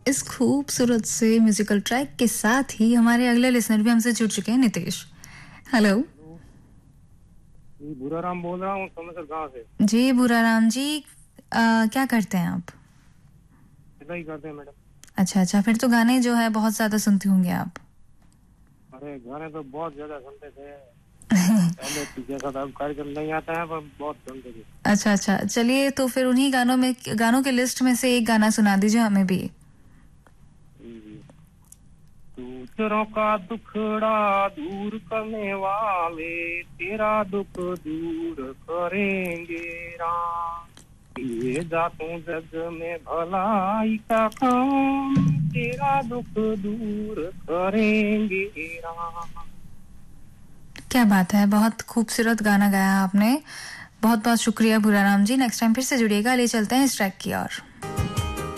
इस खूबसूरत से म्यूजिकल ट्रैक के साथ ही हमारे अगले लिसनर भी हमसे जुड़ चुके हैं, नितेश। हेलो। हेलो जी, बुरा राम बोल रहा हूँ सोमेश्वर गांव से। जी भूराराम जी, क्या करते हैं आप? ऐसा ही करते हैं मैडम। अच्छा अच्छा, फिर तो गाने जो है बहुत ज्यादा सुनते होंगे आप। अरे गाने तो बहुत ज्यादा सुनते थे। पहले तो जैसा था अब कार्यक्रम नहीं आता है, पर बहुत सुनते थे। अच्छा अच्छा, चलिए तो फिर उन्हीं गानों के लिस्ट में से एक गाना सुना दीजिए हमें भी। जी जी। दूसरों का दुखड़ा दूर करने वाले तेरा दुख दूर करेंगे राम। ये जातों जग में भलाई का काम तेरा दुख दूर करेंगे राम। क्या बात है, बहुत खूबसूरत गाना गाया आपने। बहुत बहुत शुक्रिया भूराराम जी, नेक्स्ट टाइम फिर से जुड़िएगा। ले चलते हैं इस ट्रैक की ओर।